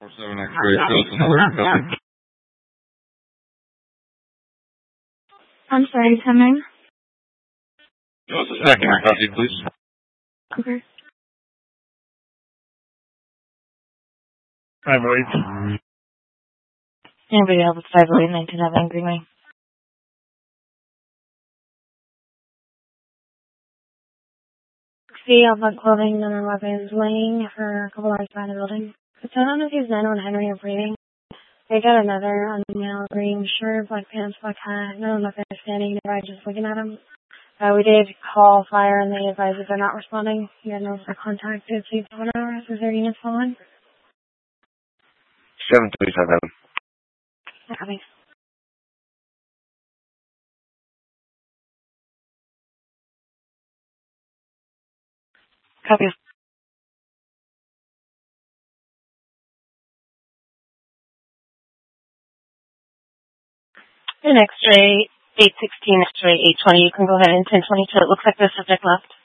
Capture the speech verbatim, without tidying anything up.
four seven X-ray. I'm sorry, coming. Just a second, copy, please. Okay. five oh eight. Anybody else with five oh eight nineteen have angry me? See all the clothing and our weapons laying for a couple hours behind the building. So I don't know if these men on Henry are breathing. They got another on male green shirt, black pants, black hat. No one if they're standing nearby just looking at him. Uh, we did call fire and they advised that they're not responding. You had no contact to see one hours. Is there units following? seven three seven. Copy. Copy. In X-ray eight sixteen, X-ray eight twenty, you can go ahead and ten twenty-two. It looks like the subject left.